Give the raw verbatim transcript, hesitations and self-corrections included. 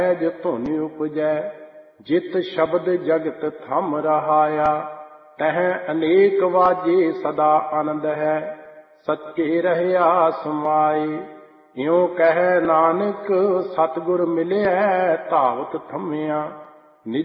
ਜੋ ਧੁਨੀ ਉਪਜੈ। ਜਿਤ ਸ਼ਬਦ ਜਗਤ ਥਮ ਰਹਾਇਆ, ਤਹ ਅਨੇਕ ਵਾਜੇ ਸਦਾ ਆਨੰਦ ਹੈ। ਸੱਚੇ ਰਹਿਆ ਸਮਾਏ, ਇਉ ਕਹਿ ਨਾਨਕ ਸਤਿਗੁਰ ਮਿਲਿਆ ਧਾਵਤ ਥੰਮਿਆ।